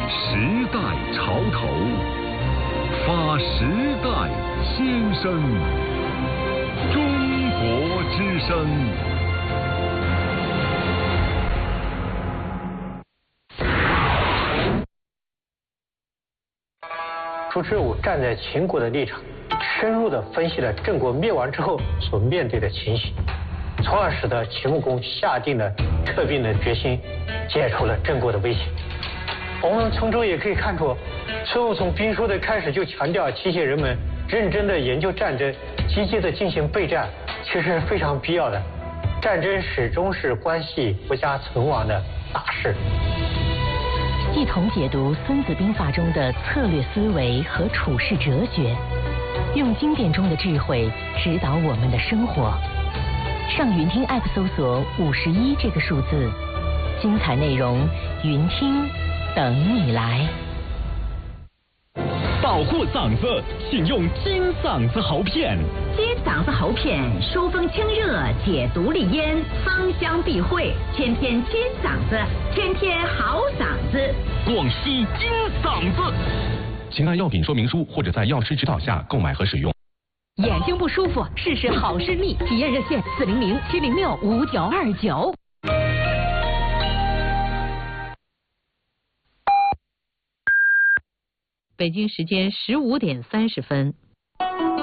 时代潮头，发时代心声。中国之声。 朱之武站在秦国的立场，深入地分析了郑国灭亡之后所面对的情形，从而使得秦穆公下定了撤兵的决心，解除了郑国的威胁。我们从中也可以看出，孙武从兵书的开始就强调提醒人们认真地研究战争，积极地进行备战，其实是非常必要的。战争始终是关系国家存亡的大事。 一同解读《孙子兵法》中的策略思维和处世哲学，用经典中的智慧指导我们的生活。上云听 App 搜索51这个数字，精彩内容云听等你来。 保护嗓子，请用金嗓子喉片。 金嗓子喉片疏风清热，解毒利咽，芳香避秽，天天金嗓子，天天好嗓子。 广西金嗓子。请看药品说明书或者在药师指导下购买和使用。 眼睛不舒服，试试好视力，体验热线400-706-5929。北京时间15点30分。